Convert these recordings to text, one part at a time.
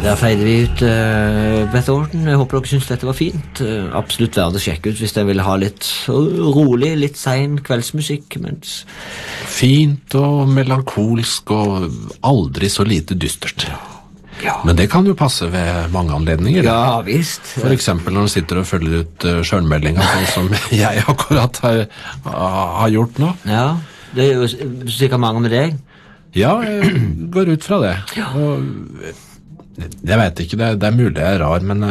Der feide vi ut Beth Orton. Jeg håper dere synes dette var fint. Absolutt verdt å sjekke ut hvis dere vil ha litt rolig, litt sen kveldsmusikk. Mens... Fint og melankolsk og aldri så lite dystert. Ja. Men det kan jo passe ved mange anledninger. Ja, visst. For eksempel når du sitter og følger ut skjørnmeldinga, sånn som jeg akkurat har gjort nå. Ja, det er jo sikkert mange med deg. Ja, jeg går ut fra det. Ja. Og jeg vet ikke, det er mulig jeg er rar, men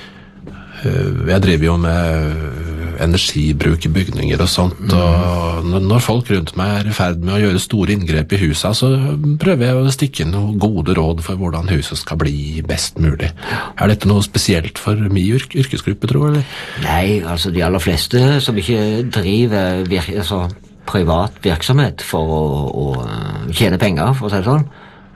jeg driver jo med energibruk i bygninger og sånt, og når folk rundt meg er i ferd med å gjøre store inngrep i huset, så prøver jeg å stikke inn noen gode råd for hvordan huset skal bli best mulig. Er dette noe spesielt for min yrkesgruppe, tror du, eller? Nei, altså de aller fleste som ikke driver privat virksomhet for å tjene penger, for å si det sånn,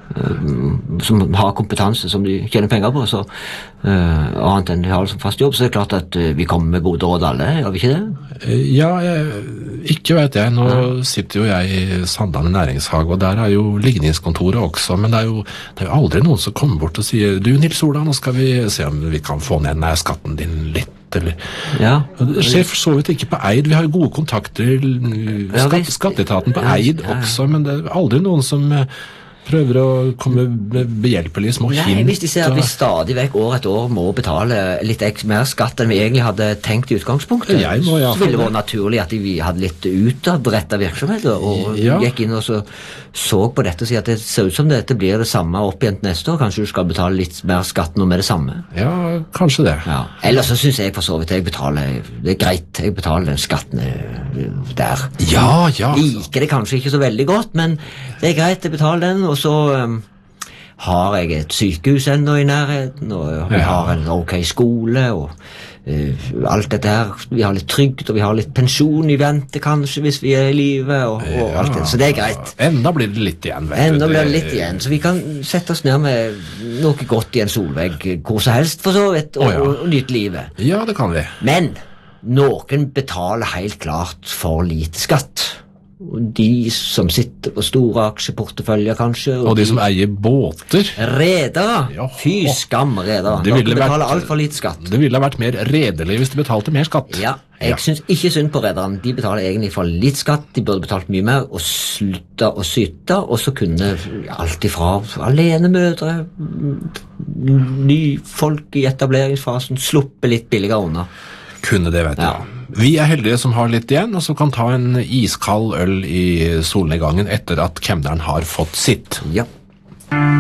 som har kompetanse som de tjener penger på, så annet enn de har som fast jobb, så er det klart at vi kommer med gode råd alle, gjør vi ikke det? Ja, ikke vet jeg. Nå sitter jo jeg i Sandane næringshage, og der er jo ligningskontoret også, men det er jo aldri noen som kommer bort og sier, du Nils Ola, nå skal vi se om vi kan få ned skatten din litt, eller... Ja. Det skjer for så vidt ikke på Eid. Vi har gode kontakter, skatteetaten på Eid også, men det er aldri noen som prøver å komme med behjelpelige små hint. Nei, hvis de ser at vi stadig vekk år etter år må betale litt mer skatt enn vi egentlig hadde tenkt i utgangspunktet, så ville det vært naturlig at vi hadde litt utadrettet virksomheter og gikk inn og så på dette og sier at det ser ut som dette blir det samme opp igjen neste år. Kanskje du skal betale litt mer skatt nå med det samme? Ja, kanskje det. Ja. Ellers så synes jeg for så vidt det er greit, jeg betaler den skatten der. Ja. Liker det kanskje ikke så veldig godt, men det er greit, jeg betaler den, og så har jeg et sykehus enda i nærheten, og vi har en ok skole, og alt dette her. Vi har litt trygt, og vi har litt pensjon i vente, kanskje, hvis vi er i live, og alt det. Så det er greit. Enda blir det litt igjen, Enda blir det litt igjen, så vi kan sette oss ned med noe godt i en solvegg, hvor som helst, for så vidt, og nyte livet. Ja, det kan vi. Men noen betaler helt klart for lite skatt. Og de som sitter på store aksjeporteføljer kanskje, og de som eier båter, redere, fy skam redere, de betaler alt for lite skatt. Det ville ha vært mer redelig hvis de betalte mer skatt. Ja, jeg synes ikke synd på rederne. De betaler egentlig for litt skatt, de burde betalt mye mer og slutte å syte, og så kunne alt ifra alenemødre, nyfolk i etableringsfasen sluppe litt billigere unna. Kunne det, vet du. Vi er heldige som har litt igjen, og så kan ta en iskald øl i solnedgangen etter at kemneren har fått sitt. Ja.